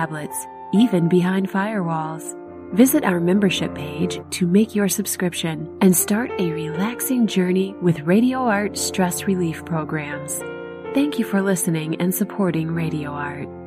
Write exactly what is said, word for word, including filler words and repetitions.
tablets, even behind firewalls. Visit our membership page to make your subscription and start a relaxing journey with Radio Art stress relief programs. Thank you for listening and supporting Radio Art.